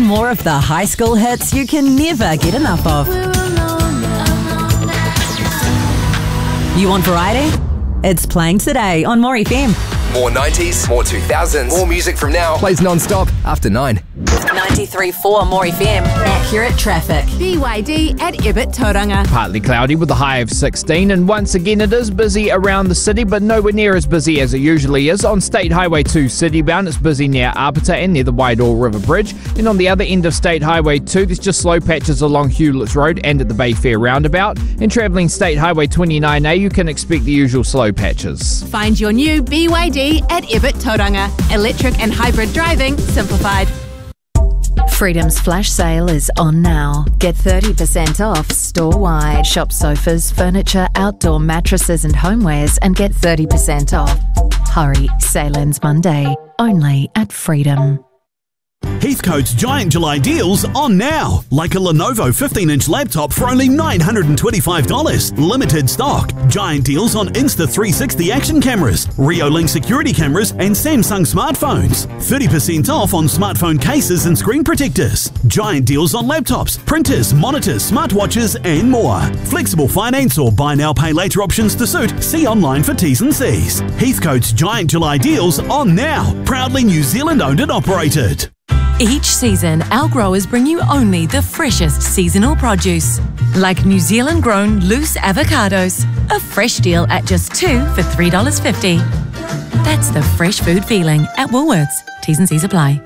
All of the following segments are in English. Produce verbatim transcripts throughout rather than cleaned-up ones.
more of the high school hits you can never get enough of. You want variety? It's playing today on More F M. More nineties, more two thousands, more music from now. Plays non-stop after nine. ninety-three point four More F M. Accurate traffic. B Y D at Ibit Tauranga. Partly cloudy with a high of sixteen, and once again it is busy around the city, but nowhere near as busy as it usually is. On State Highway two citybound, it's busy near Apata and near the Wairau River Bridge. And on the other end of State Highway two, there's just slow patches along Hewletts Road and at the Bayfair roundabout. And travelling State Highway twenty-nine A, you can expect the usual slow patches. Find your new B Y D at Ibit Tauranga. Electric and hybrid driving simplified. Freedom's flash sale is on now. Get thirty percent off store-wide. Shop sofas, furniture, outdoor mattresses and homewares and get thirty percent off. Hurry, sale ends Monday. Only at Freedom. Heathcote's Giant July deals on now. Like a Lenovo fifteen inch laptop for only nine hundred twenty-five dollars. Limited stock. Giant deals on Insta three sixty action cameras, Reolink security cameras and Samsung smartphones. thirty percent off on smartphone cases and screen protectors. Giant deals on laptops, printers, monitors, smartwatches and more. Flexible finance or buy now pay later options to suit. See online for T's and C's. Heathcote's Giant July deals on now. Proudly New Zealand owned and operated. Each season, our growers bring you only the freshest seasonal produce, like New Zealand grown loose avocados, a fresh deal at just two for three dollars fifty. That's the fresh food feeling at Woolworths. T's and C's apply.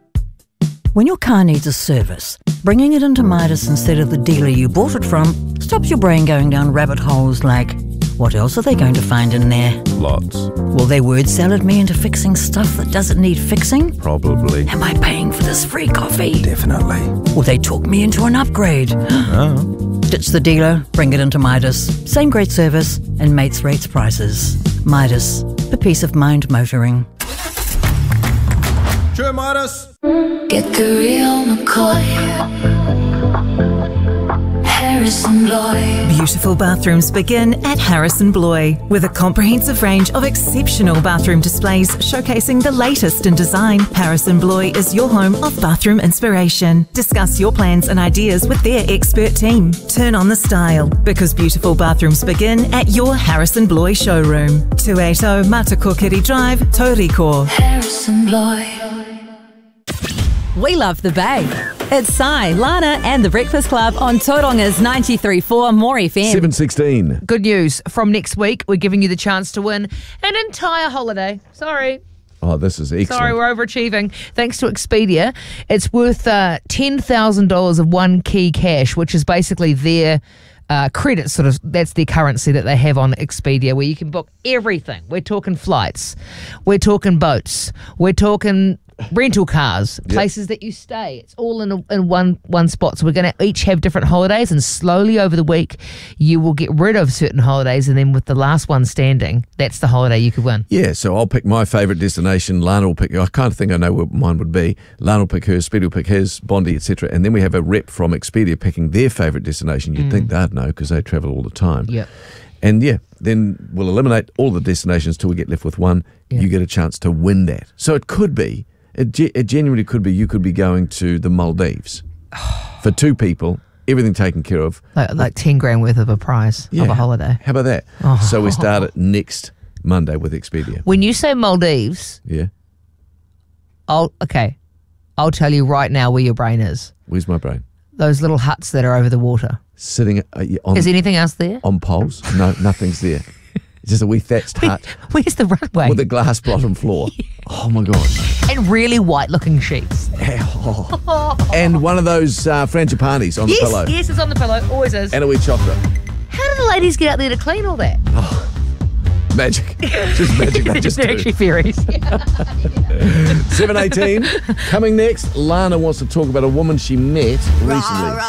When your car needs a service, bringing it into Midas instead of the dealer you bought it from stops your brain going down rabbit holes like, what else are they going to find in there? Lots. Will they word salad me into fixing stuff that doesn't need fixing? Probably. Am I paying for this free coffee? Definitely. Will they talk me into an upgrade? Oh. Ditch the dealer, bring it into Midas. Same great service and mates rates prices. Midas, for peace of mind motoring. Sure, Midas. Get the real McCoy. Harrison Bloy. Beautiful bathrooms begin at Harrison Bloy, with a comprehensive range of exceptional bathroom displays showcasing the latest in design. Harrison Bloy is your home of bathroom inspiration. Discuss your plans and ideas with their expert team. Turn on the style, because beautiful bathrooms begin at your Harrison Bloy showroom. two eighty Matakokiri Drive, Tauriko. Harrison Bloy. We love the Bay. It's Sai, Lana and the Breakfast Club on Tauranga's ninety-three point four More F M. seven sixteen. Good news. From next week, we're giving you the chance to win an entire holiday. Sorry. Oh, this is excellent. Sorry, we're overachieving. Thanks to Expedia. It's worth uh, ten thousand dollars of One Key Cash, which is basically their uh, credit, sort of, that's their currency that they have on Expedia, where you can book everything. We're talking flights. We're talking boats. We're talking rental cars, places yep. that you stay. It's all in a, in one one spot. So we're going to each have different holidays, and slowly over the week you will get rid of certain holidays, and then with the last one standing, that's the holiday you could win. Yeah, so I'll pick my favourite destination. Lana will pick, I kind of think I know what mine would be. Lana will pick hers, Speedy will pick his, Bondi, et cetera. And then we have a rep from Expedia picking their favourite destination. You'd mm. think they'd know because they travel all the time. Yep. And yeah, then we'll eliminate all the destinations till we get left with one. Yep. You get a chance to win that. So it could be, It, ge- it genuinely could be you could be going to the Maldives for two people, everything taken care of. Like, like ten grand worth of a prize yeah. of a holiday. How about that? Oh. So we start it next Monday with Expedia. When you say Maldives, yeah, I'll okay, I'll tell you right now where your brain is. Where's my brain? Those little huts that are over the water. Sitting uh, on. Is anything else there? On poles? No, nothing's there. It's just a wee thatched Where, hut. Where's the runway? With a glass bottom floor. Yeah. Oh my God. And really white looking sheets. Oh. And one of those uh, frangipanis on yes, the pillow. Yes, it's on the pillow. Always is. And a wee chocolate. How do the ladies get out there to clean all that? Oh, magic. Just magic. They just They're do. actually fairies. seven eighteen. Coming next, Lana wants to talk about a woman she met recently.